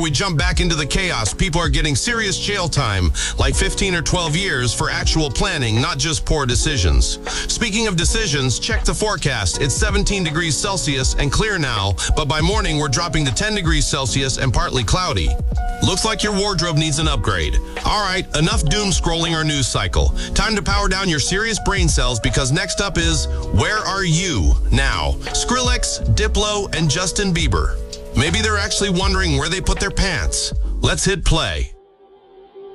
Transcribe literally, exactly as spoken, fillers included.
We jump back into the chaos. People are getting serious jail time, like fifteen or twelve years for actual planning, not just poor decisions. Speaking of decisions, check the forecast. It's seventeen degrees Celsius and clear now, but by morning we're dropping to ten degrees Celsius and partly cloudy. Looks like your wardrobe needs an upgrade. All right, enough doom scrolling our news cycle. Time to power down your serious brain cells, because next up is Where Are You Now? Skrillex, Diplo, and Justin Bieber. Maybe they're actually wondering where they put their pants. Let's hit play.